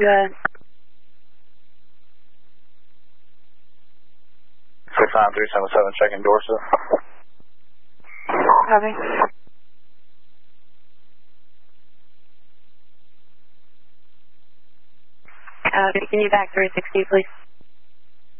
Good. 69377, checking Dorset. Copy. Can you back 360, please?